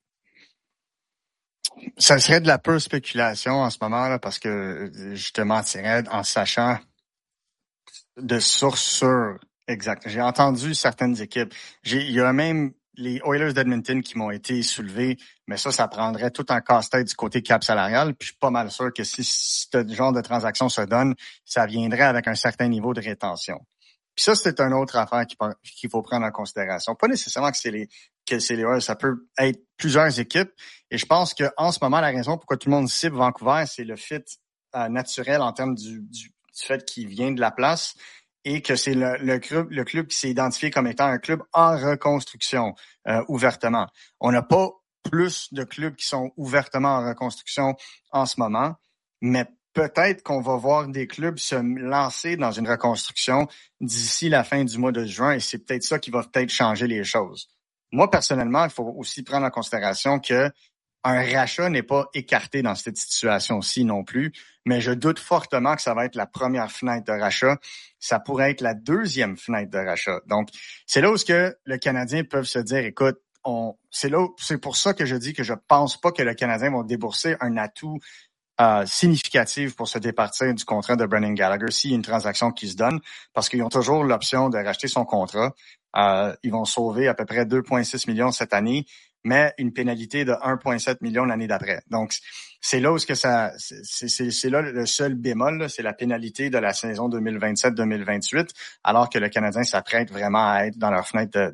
Ça serait de la pure spéculation en ce moment là, parce que je te mentirais en sachant de sources sûres exactes. J'ai entendu certaines équipes. Il y a même les Oilers d'Edmonton qui m'ont été soulevés, mais ça prendrait tout un casse-tête du côté cap salarial. Puis je suis pas mal sûr que si ce genre de transaction se donne, ça viendrait avec un certain niveau de rétention. Puis ça, c'est une autre affaire qu'il faut prendre en considération. Pas nécessairement que c'est les Oilers, ça peut être plusieurs équipes. Et je pense que en ce moment, la raison pourquoi tout le monde cible Vancouver, c'est le fit naturel en termes du fait qu'il vient de la place. Et que c'est le club qui s'est identifié comme étant un club en reconstruction ouvertement. On n'a pas plus de clubs qui sont ouvertement en reconstruction en ce moment, mais peut-être qu'on va voir des clubs se lancer dans une reconstruction d'ici la fin du mois de juin et c'est peut-être ça qui va peut-être changer les choses. Moi, personnellement, il faut aussi prendre en considération que un rachat n'est pas écarté dans cette situation-ci non plus, mais je doute fortement que ça va être la première fenêtre de rachat. Ça pourrait être la deuxième fenêtre de rachat. Donc, c'est là où le Canadien peut se dire, écoute, c'est pour ça que je dis que je pense pas que le Canadien va débourser un atout significatif pour se départir du contrat de Brendan Gallagher s'il y a une transaction qui se donne, parce qu'ils ont toujours l'option de racheter son contrat. Ils vont sauver à peu près 2,6 millions cette année, mais une pénalité de 1,7 million l'année d'après. Donc, c'est là où c'est là le seul bémol, là, c'est la pénalité de la saison 2027-2028, alors que le Canadien s'apprête vraiment à être dans leur fenêtre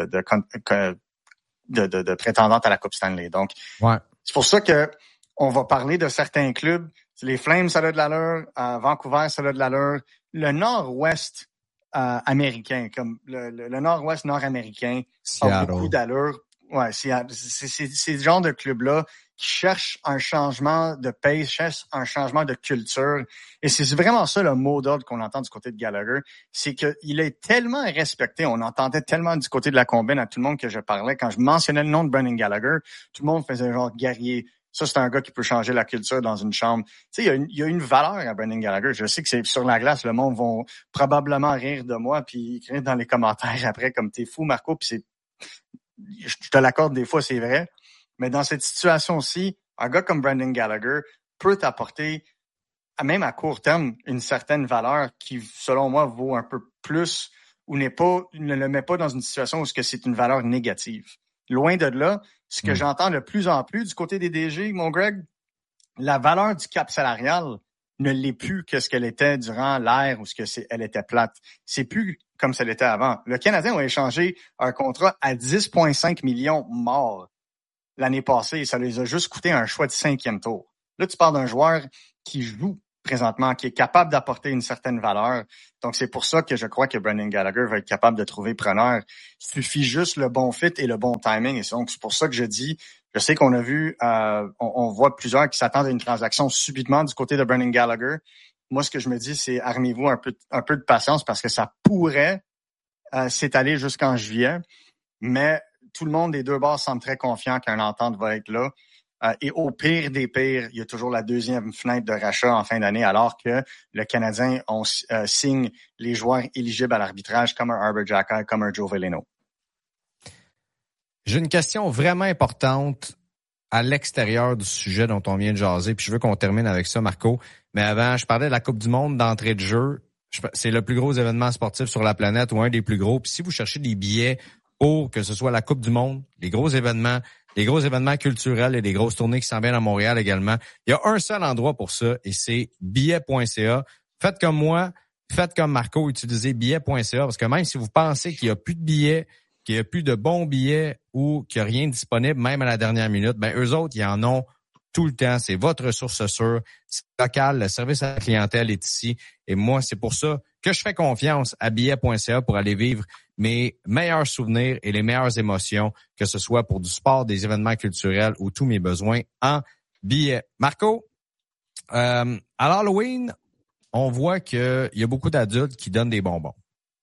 de prétendante à la Coupe Stanley. Donc, ouais. C'est pour ça que on va parler de certains clubs. Les Flames, ça a de l'allure. Vancouver, ça a de l'allure. Le Nord-Ouest américain, comme le Nord-Ouest nord-américain, a beaucoup d'allure. Ouais, c'est le genre de club-là qui cherche un changement de pace, cherche un changement de culture. Et c'est vraiment ça le mot d'ordre qu'on entend du côté de Gallagher. C'est qu'il est tellement respecté. On entendait tellement du côté de la combine à tout le monde que je parlais. Quand je mentionnais le nom de Brendan Gallagher, tout le monde faisait genre guerrier. Ça, c'est un gars qui peut changer la culture dans une chambre. Tu sais, il y a une valeur à Brendan Gallagher. Je sais que c'est sur la glace, le monde va probablement rire de moi puis écrire dans les commentaires après comme t'es fou, Marco, puis je te l'accorde des fois, c'est vrai. Mais dans cette situation-ci, un gars comme Brendan Gallagher peut t'apporter, même à court terme, une certaine valeur qui, selon moi, vaut un peu plus ou ne le met pas dans une situation où c'est une valeur négative. Loin de là, ce que j'entends de plus en plus du côté des DG, mon Greg, la valeur du cap salarial ne l'est plus que ce qu'elle était durant l'ère où elle était plate. C'est plus comme ça l'était avant. Le Canadien a échangé un contrat à 10,5 millions morts. l'année passée et ça les a juste coûté un choix de 5e tour. Là, tu parles d'un joueur qui joue présentement, qui est capable d'apporter une certaine valeur. Donc, c'est pour ça que je crois que Brendan Gallagher va être capable de trouver preneur. Il suffit juste le bon fit et le bon timing. Et donc, c'est pour ça que je dis, je sais qu'on a vu, on voit plusieurs qui s'attendent à une transaction subitement du côté de Brendan Gallagher. Moi, ce que je me dis, c'est armez-vous un peu de patience parce que ça pourrait s'étaler jusqu'en juillet. Mais tout le monde des deux bords semble très confiant qu'une entente va être là. Et au pire des pires, il y a toujours la deuxième fenêtre de rachat en fin d'année, alors que le Canadien signe les joueurs éligibles à l'arbitrage comme un Arber Xhekaj, comme un Joe Veleno. J'ai une question vraiment importante à l'extérieur du sujet dont on vient de jaser, puis je veux qu'on termine avec ça, Marco. Mais avant, je parlais de la Coupe du monde d'entrée de jeu. C'est le plus gros événement sportif sur la planète ou un des plus gros. Puis si vous cherchez des billets pour que ce soit la Coupe du monde, les gros événements culturels et les grosses tournées qui s'en viennent à Montréal également, il y a un seul endroit pour ça et c'est billet.ca. Faites comme moi, faites comme Marco, utilisez billet.ca parce que même si vous pensez qu'il n'y a plus de billets, qu'il n'y a plus de bons billets ou qu'il n'y a rien de disponible, même à la dernière minute, ben eux autres, ils en ont tout le temps. C'est votre ressource sûre. C'est local. Le service à la clientèle est ici. Et moi, c'est pour ça que je fais confiance à billet.ca pour aller vivre mes meilleurs souvenirs et les meilleures émotions, que ce soit pour du sport, des événements culturels ou tous mes besoins en billets. Marco, à l'Halloween, on voit qu'il y a beaucoup d'adultes qui donnent des bonbons.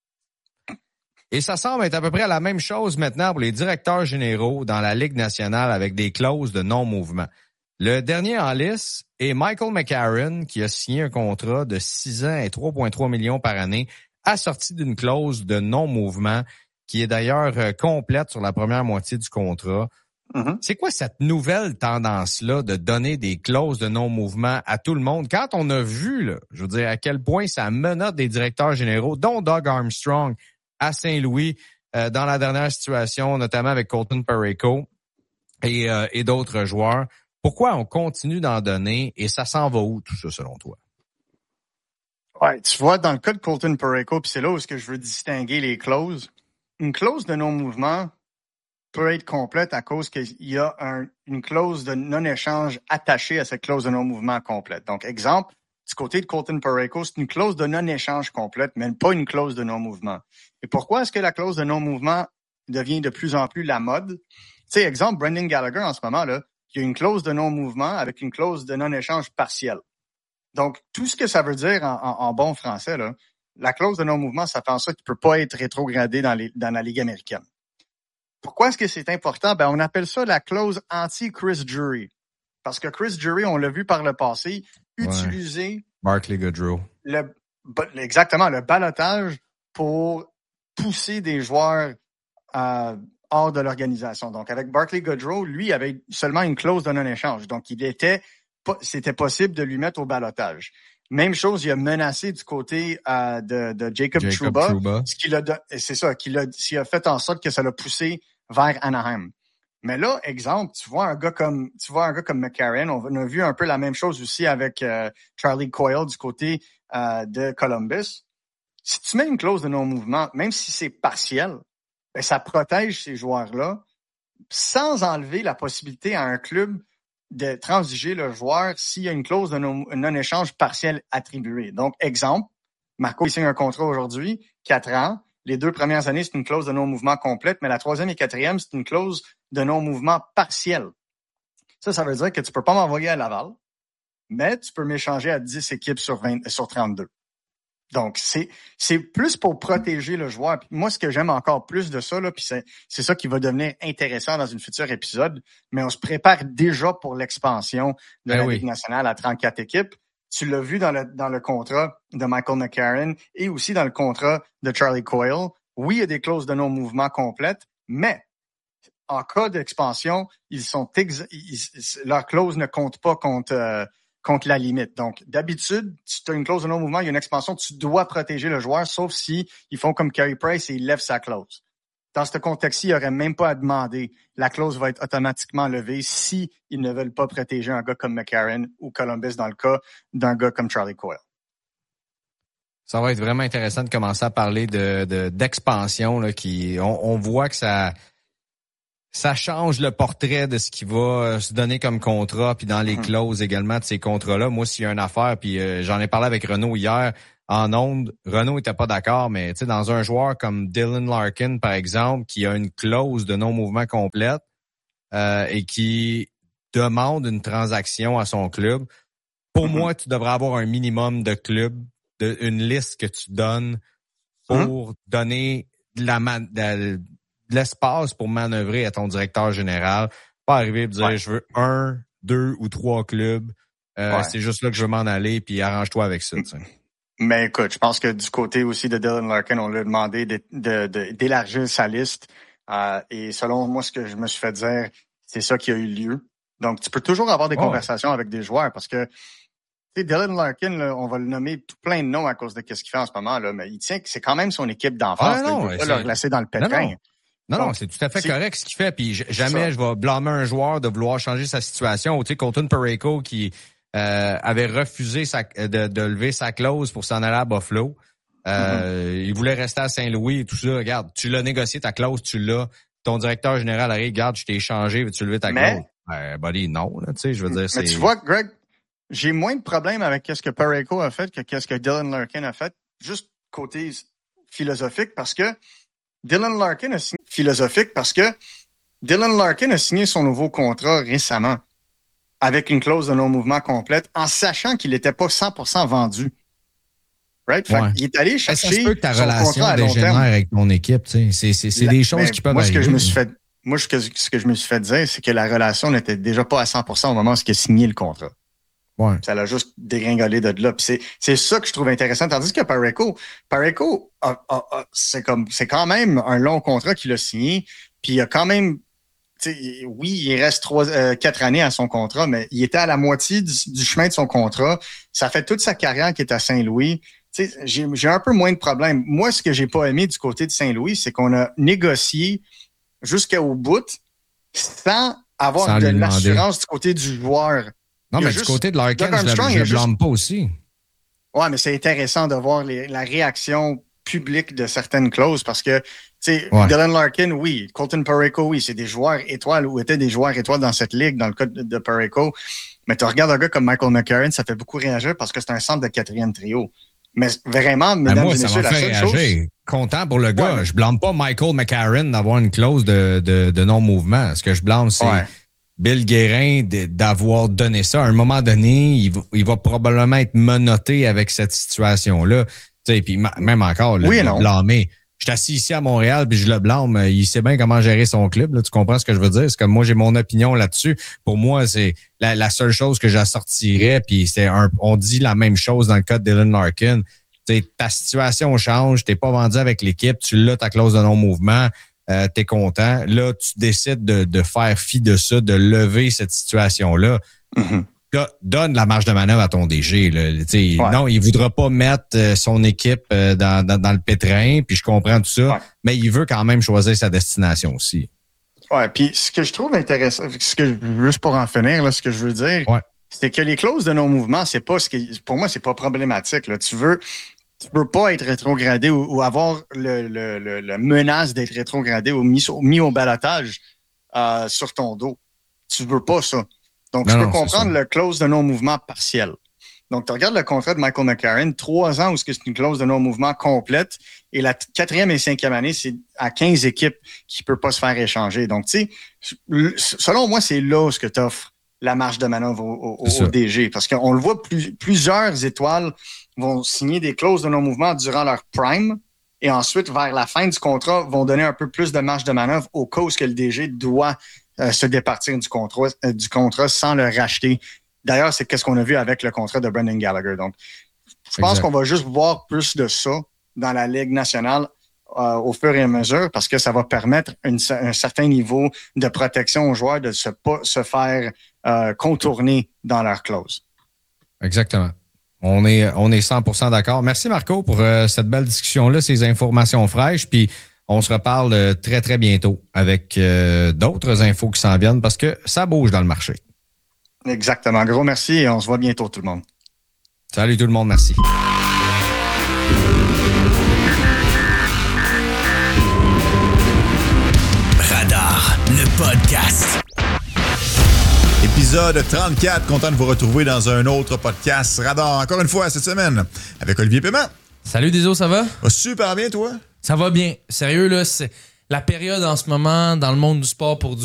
Et ça semble être à peu près la même chose maintenant pour les directeurs généraux dans la Ligue nationale avec des clauses de non-mouvement. Le dernier en lice est Michael McCarron, qui a signé un contrat de 6 ans et 3,3 millions par année, assorti d'une clause de non-mouvement, qui est d'ailleurs complète sur la première moitié du contrat. Mm-hmm. C'est quoi cette nouvelle tendance-là de donner des clauses de non-mouvement à tout le monde? Quand on a vu, là, je veux dire, à quel point ça menotte des directeurs généraux, dont Doug Armstrong à Saint-Louis, dans la dernière situation, notamment avec Colton Parayko et d'autres joueurs. Pourquoi on continue d'en donner et ça s'en va où tout ça selon toi? Ouais, tu vois, dans le cas de Colton Parayko, puis c'est là où je veux distinguer les clauses. Une clause de non-mouvement peut être complète à cause qu'il y a une clause de non-échange attachée à cette clause de non-mouvement complète. Donc, exemple, du côté de Colton Parayko, c'est une clause de non-échange complète, mais pas une clause de non-mouvement. Et pourquoi est-ce que la clause de non-mouvement devient de plus en plus la mode? Tu sais, exemple, Brendan Gallagher en ce moment, là, il y a une clause de non-mouvement avec une clause de non-échange partiel. Donc, tout ce que ça veut dire en bon français, là, la clause de non-mouvement, ça fait en sorte qu'il ne peut pas être rétrogradé dans la Ligue américaine. Pourquoi est-ce que c'est important? Ben, on appelle ça la clause anti-Chris Drury. Parce que Chris Drury, on l'a vu par le passé, utiliser Barclay Goodrow. Exactement, le ballottage pour pousser des joueurs hors de l'organisation. Donc, avec Barclay Goodrow, lui, il avait seulement une clause de non-échange. Donc, c'était possible de lui mettre au ballottage. Même chose, il a menacé du côté de Jacob Trouba. Ce qui a fait en sorte que ça l'a poussé vers Anaheim. Mais là, exemple, tu vois un gars comme McCarron, on a vu un peu la même chose aussi avec Charlie Coyle du côté de Columbus. Si tu mets une clause de non-mouvement, même si c'est partiel, ben, ça protège ces joueurs-là sans enlever la possibilité à un club de transiger le joueur s'il y a une clause de non-échange partiel attribuée. Donc, exemple, Marco il signe un contrat aujourd'hui, 4 ans. Les 2 premières années, c'est une clause de non-mouvement complète, mais la 3e et 4e, c'est une clause de non-mouvement partiel. Ça veut dire que tu peux pas m'envoyer à Laval, mais tu peux m'échanger à 10 équipes sur 32. Donc, c'est plus pour protéger le joueur. Puis moi, ce que j'aime encore plus de ça, là, puis c'est ça qui va devenir intéressant dans une future épisode, mais on se prépare déjà pour l'expansion de la Ligue nationale à 34 équipes. Tu l'as vu dans le contrat de Michael McCarron et aussi dans le contrat de Charlie Coyle. Oui, il y a des clauses de non-mouvement complètes, mais en cas d'expansion, leurs clauses ne comptent pas contre la limite. Donc, d'habitude, si tu as une clause de non-mouvement, il y a une expansion, tu dois protéger le joueur, sauf si ils font comme Carey Price et ils lèvent sa clause. Dans ce contexte-ci, il n'y aurait même pas à demander. La clause va être automatiquement levée si ils ne veulent pas protéger un gars comme McCarron ou Columbus dans le cas d'un gars comme Charlie Coyle. Ça va être vraiment intéressant de commencer à parler d'expansion là, on voit que ça ça change le portrait de ce qui va se donner comme contrat, puis dans les clauses également de ces contrats-là. Moi, s'il y a une affaire, puis j'en ai parlé avec Renaud hier en ondes, Renaud était pas d'accord, mais tu sais, dans un joueur comme Dylan Larkin, par exemple, qui a une clause de non-mouvement complète et qui demande une transaction à son club, pour moi, tu devrais avoir un minimum de clubs, une liste que tu donnes pour donner de l'espace pour manœuvrer à ton directeur général. Pas arriver et dire, je veux 1, 2 ou 3 clubs. C'est juste là que je veux m'en aller, puis arrange-toi avec ça. T'sais. Mais écoute, je pense que du côté aussi de Dylan Larkin, on lui a demandé d'élargir sa liste. Et selon moi, ce que je me suis fait dire, c'est ça qui a eu lieu. Donc, tu peux toujours avoir des conversations avec des joueurs parce que tu sais, Dylan Larkin, là, on va le nommer tout plein de noms à cause de ce qu'il fait en ce moment, là, mais il tient que c'est quand même son équipe d'enfance. Il ne peut pas le laisser dans le pétrin. Non, c'est tout à fait correct ce qu'il fait. Puis jamais je vais blâmer un joueur de vouloir changer sa situation. Tu sais, Colton Parayko qui avait refusé de lever sa clause pour s'en aller à Buffalo. Il voulait rester à Saint-Louis et tout ça. Regarde, tu l'as négocié ta clause, tu l'as. Ton directeur général arrive, regarde, je t'ai échangé, veux-tu lever ta clause? Buddy, non, là, tu sais, je veux dire, c'est... Mais tu vois, Greg, j'ai moins de problèmes avec ce que Parayko a fait que ce que Dylan Larkin a fait, juste côté philosophique, parce que Dylan Larkin a signé son nouveau contrat récemment avec une clause de non-mouvement complète en sachant qu'il n'était pas 100% vendu. Right? Fait il est allé chercher ça se peut que ta son relation contrat à long terme. avec ton équipe, tu sais, c'est des choses qui peuvent arriver. Ce que je me suis fait dire, c'est que la relation n'était déjà pas à 100% au moment où il a signé le contrat. Ouais. Ça l'a juste dégringolé de là. Puis c'est ça que je trouve intéressant. Tandis que Parayko, c'est quand même un long contrat qu'il a signé. Puis il a quand même, oui, il reste 4 années à son contrat, mais il était à la moitié du chemin de son contrat. Ça fait toute sa carrière qu'il est à Saint-Louis. J'ai un peu moins de problèmes. Moi, ce que j'ai pas aimé du côté de Saint-Louis, c'est qu'on a négocié jusqu'au bout sans avoir de l'assurance du côté du joueur. Non, mais du côté de Larkin, je ne blâme pas aussi. Ouais, mais c'est intéressant de voir la réaction publique de certaines clauses parce que, Dylan Larkin, oui. Colton Parayko, oui. C'est des joueurs étoiles ou étaient des joueurs étoiles dans cette ligue, dans le cas de Parayko. Mais tu regardes un gars comme Michael McCarron, ça fait beaucoup réagir parce que c'est un centre de 4e trio. Mais vraiment, mesdames et messieurs, la seule chose... Content pour le gars. Je blâme pas Michael McCarron d'avoir une clause de non-mouvement. Ce que je blâme, c'est... Bill Guérin d'avoir donné ça. À un moment donné, il va probablement être menotté avec cette situation-là. Tu sais, puis même encore, le blâmer. Je suis assis ici à Montréal, puis je le blâme. Il sait bien comment gérer son club. Là, tu comprends ce que je veux dire? C'est comme moi, j'ai mon opinion là-dessus. Pour moi, c'est la seule chose que j'assortirais, puis on dit la même chose dans le cas de Dylan Larkin. T'sais, ta situation change, t'es pas vendu avec l'équipe, tu l'as ta clause de non-mouvement. T'es content. Là, tu décides de faire fi de ça, de lever cette situation-là. Là, donne la marge de manœuvre à ton DG. Là. Non, il voudra pas mettre son équipe dans le pétrin, puis je comprends tout ça, mais il veut quand même choisir sa destination aussi. Ouais, puis ce que je trouve intéressant, juste pour en finir, là, ce que je veux dire, c'est que les clauses de non-mouvement, c'est pas pour moi, c'est pas problématique. Là. Tu veux pas être rétrogradé ou avoir le menace d'être rétrogradé ou mis au balotage sur ton dos. Tu veux pas ça. Donc, tu peux comprendre le clause de non-mouvement partiel. Donc, tu regardes le contrat de Michael McCarron, 3 ans où c'est une clause de non-mouvement complète et la 4e et 5e année, c'est à 15 équipes qui ne peuvent pas se faire échanger. Donc, tu sais, selon moi, c'est là où tu offres la marge de manœuvre au DG. Parce qu'on le voit, plusieurs étoiles vont signer des clauses de non-mouvement durant leur prime et ensuite, vers la fin du contrat, vont donner un peu plus de marge de manœuvre au cas où que le DG doit se départir du contrat sans le racheter. D'ailleurs, c'est ce qu'on a vu avec le contrat de Brendan Gallagher. Donc, je pense qu'on va juste voir plus de ça dans la Ligue nationale au fur et à mesure parce que ça va permettre un certain niveau de protection aux joueurs de pas se faire contourner dans leur clause. Exactement. On est 100% d'accord. Merci Marco pour cette belle discussion-là, ces informations fraîches. Puis on se reparle très, très bientôt avec d'autres infos qui s'en viennent parce que ça bouge dans le marché. Exactement. Gros merci et on se voit bientôt tout le monde. Salut tout le monde. Merci. Radar, le pod épisode 34. Content de vous retrouver dans un autre podcast Radar. Encore une fois, cette semaine, avec Olivier Paiement. Salut Deso, ça va? Va super bien, toi? Ça va bien. Sérieux, là, c'est la période en ce moment dans le monde du sport pour du